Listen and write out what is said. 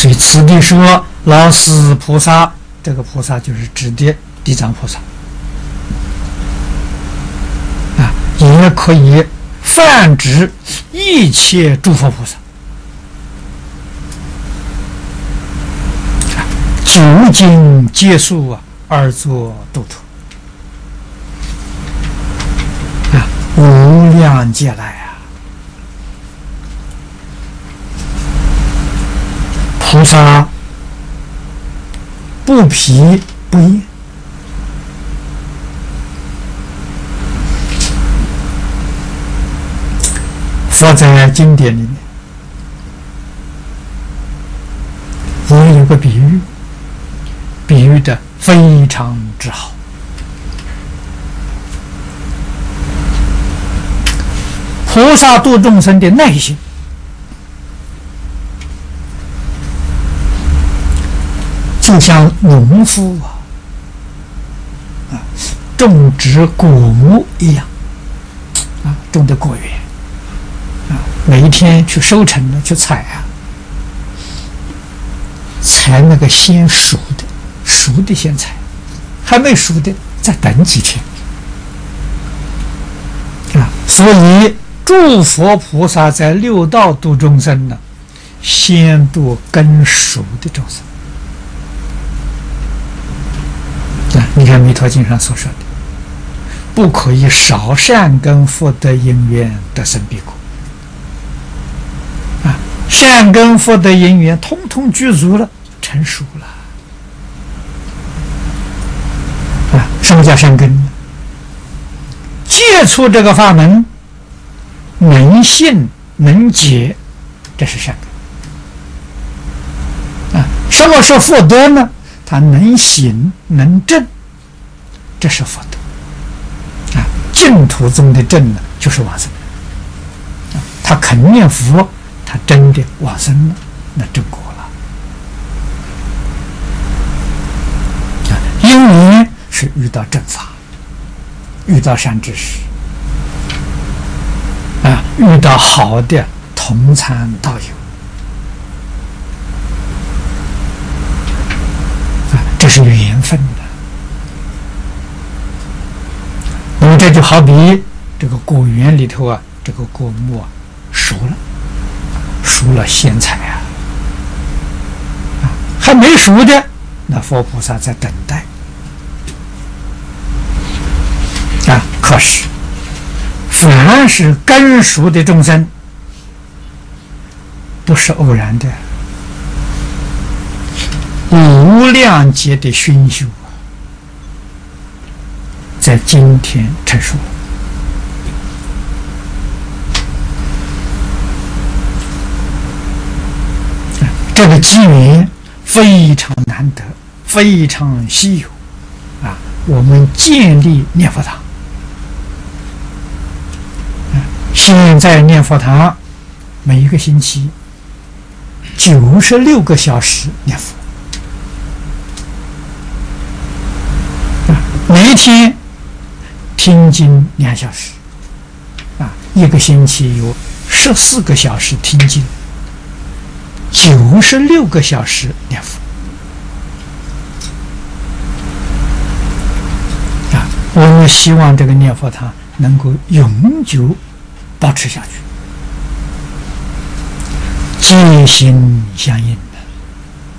所以此地说老死菩萨，这个菩萨就是指的地藏菩萨啊，也可以泛指一切诸佛菩萨。究竟皆速啊，而作度脱啊，无量劫来啊，菩萨不疲不厌，佛在经典里面也有个比喻，比喻的非常之好。菩萨度众生的耐心，就像农夫种植果木一样种的果园每一天去收成的去采采那个先熟的先采，还没熟的再等几天所以诸佛菩萨在六道度众生呢，先度根熟的众生你看《弥陀经》上所说的，不可以少善根福德因缘得生彼国善根福德因缘通通具足了，成熟了什么叫善根呢？接触这个法门，能信能解，这是善根什么是福德呢？他能行能正，这是福德净土宗的正呢，就是往生他肯念佛，他真的往生了，那正果了因为是遇到正法，遇到善知识遇到好的同参道友这是缘分的。那么这就好比这个果园里头这个果木熟了先采还没熟的，那佛菩萨在等待可是凡是根熟的众生，不是偶然的，无量劫的熏修在今天成熟了这个机缘非常难得，非常稀有我们建立念佛堂现在念佛堂每一个星期96个小时念佛每一天听经2小时一个星期有14个小时听经，96个小时念佛我们希望这个念佛堂能够永久保持下去，戒心相应